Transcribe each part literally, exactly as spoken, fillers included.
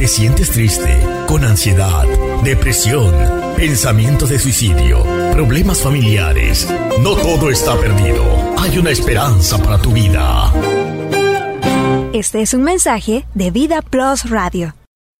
¿Te sientes triste, con ansiedad, depresión, pensamientos de suicidio, problemas familiares? No todo está perdido. Hay una esperanza para tu vida. Este es un mensaje de Vida Plus Radio.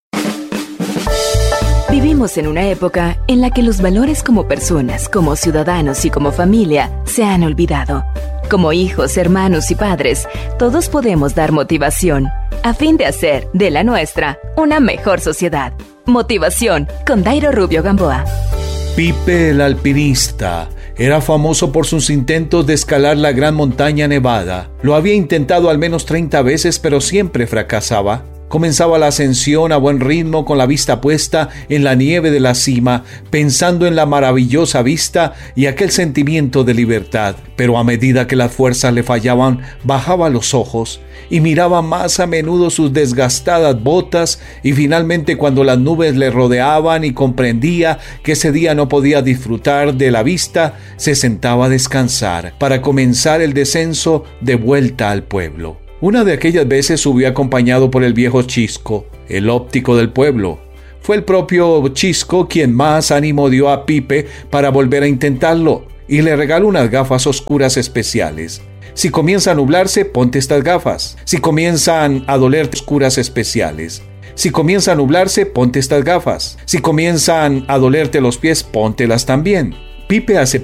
Vivimos en una época en la que los valores como personas, como ciudadanos y como familia se han olvidado. Como hijos, hermanos y padres, todos podemos dar motivación a fin de hacer de la nuestra una mejor sociedad. Motivación con Dairo Rubio Gamboa. Pipe el alpinista era famoso por sus intentos de escalar la gran montaña Nevada. Lo había intentado al menos treinta veces, pero siempre fracasaba. Comenzaba la ascensión a buen ritmo con la vista puesta en la nieve de la cima, pensando en la maravillosa vista y aquel sentimiento de libertad. Pero a medida que las fuerzas le fallaban, bajaba los ojos y miraba más a menudo sus desgastadas botas, y finalmente, cuando las nubes le rodeaban y comprendía que ese día no podía disfrutar de la vista, se sentaba a descansar para comenzar el descenso de vuelta al pueblo. Una de aquellas veces subió acompañado por el viejo Chisco, el óptico del pueblo. Fue el propio Chisco quien más ánimo dio a Pipe para volver a intentarlo, y le regaló unas gafas oscuras especiales. Si comienza a nublarse, ponte estas gafas. Si comienzan a dolerte, oscuras especiales. Si comienza a nublarse, ponte estas gafas. Si comienzan a dolerte los pies, póntelas también. Pipe aceptó